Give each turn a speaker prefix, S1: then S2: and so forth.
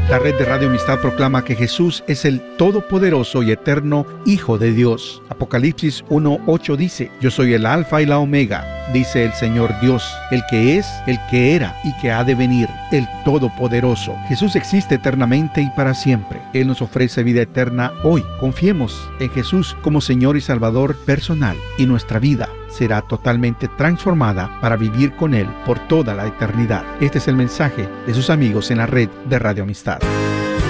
S1: La red de Radio Amistad proclama que Jesús es el todopoderoso y eterno Hijo de Dios. Apocalipsis 1:8 dice: Yo soy el Alfa y la Omega, dice el Señor Dios, el que es, el que era y que ha de venir, el Todopoderoso. Jesús existe eternamente y para siempre. Él nos ofrece vida eterna hoy. Confiemos en Jesús como Señor y Salvador personal, y nuestra vida será totalmente transformada para vivir con Él por toda la eternidad. Este es el mensaje de sus amigos en la red de Radio Amistad.